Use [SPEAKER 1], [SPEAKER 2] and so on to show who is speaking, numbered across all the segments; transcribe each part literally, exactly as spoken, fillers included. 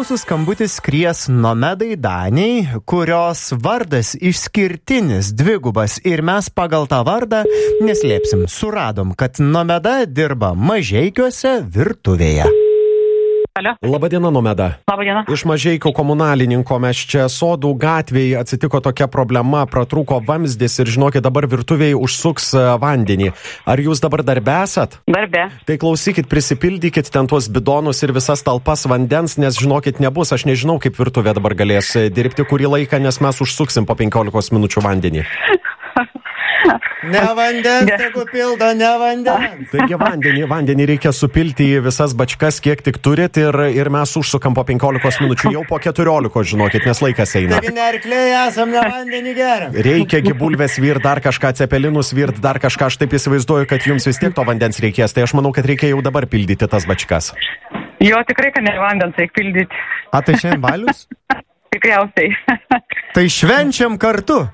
[SPEAKER 1] mūsų skambutis skries Nomedai Daniai, kurios vardas išskirtinis, dvigubas ir mes pagal tą vardą neslėpsim. Suradom, kad Nomeda dirba Mažeikiuose virtuvėje.
[SPEAKER 2] Alio.
[SPEAKER 3] Labadiena, Nomeda.
[SPEAKER 2] Labadiena.
[SPEAKER 3] Iš Mažeikių komunalininko mes čia Sodų gatvėje atsitiko tokia problema, pratrūko vamzdis ir žinokit, dabar virtuvėje užsuks vandenį. Ar jūs dabar darbe esat?
[SPEAKER 2] Darbe.
[SPEAKER 3] Tai klausykit, prisipildykit ten tuos bidonus ir visas talpas vandens, nes žinokit, nebus. Aš nežinau, kaip virtuvė dabar galės dirbti kurį laiką, nes mes užsuksim po penkiolikos minučių vandenį.
[SPEAKER 1] Ne vandens, tegu pildo, ne vandens.
[SPEAKER 3] Taigi vandenį, vandenį reikia supilti į visas bačkas, kiek tik turit ir, ir mes užsukam po penkiolikos minučių, jau po keturiolikos, žinokit, nes laikas eina.
[SPEAKER 1] Taigi nerkliai esam, ne vandenį geriam.
[SPEAKER 3] Reikia gibulvės virt, dar kažką, cepelinus virt, dar kažką, aš taip įsivaizduoju, kad jums vis tiek to vandens reikės, tai aš manau, kad reikia jau dabar pildyti tas bačkas.
[SPEAKER 2] Jo, tikrai, kad ne vandens reikia pildyti.
[SPEAKER 1] A, tai šiandien balius?
[SPEAKER 2] Tikriausiai.
[SPEAKER 1] Tai švenčiam kartu.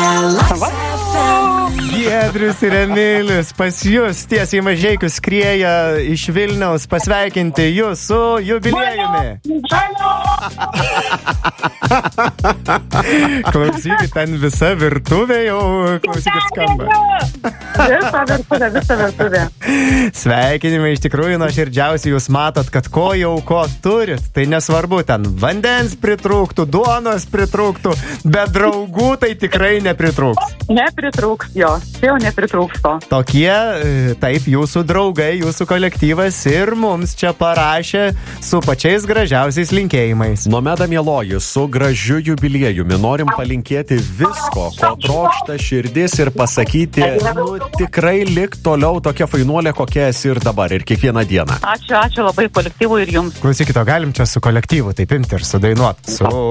[SPEAKER 1] Giedrius ir Emilis pas jūs tiesiai Mažeikių skrieja iš Vilniaus pasveikinti jūs su jubiliejumi. Klausykit, ten visa virtuvė jau, klausykit, skamba.
[SPEAKER 2] Visa virtuvė, visa virtuvė.
[SPEAKER 1] Sveikinimai, iš tikrųjų nuoširdžiausiai jūs matot, kad ko jau ko turit, tai nesvarbu, ten vandens pritrūktų, duonos pritrūktų, bet draugų tai tikrai nepritrūks.
[SPEAKER 2] Nepritrūks jo, čia jau nepritrūks to.
[SPEAKER 1] Tokie, taip, jūsų draugai, jūsų kolektyvas ir mums čia parašė su pačiais gražiausiais linkėjimais.
[SPEAKER 3] Nomeda mieloji, su gražiu jubiliejumi norim palinkėti visko, ko trokšta širdis ir pasakyti, nu tikrai lik toliau tokia fainuolė, kokia esi ir dabar, ir kiekvieną dieną.
[SPEAKER 2] Ačiū, ačiū labai kolektyvui ir jums.
[SPEAKER 1] Klausykit, o galim čia su kolektyvu taip imti ir sudainuot. Su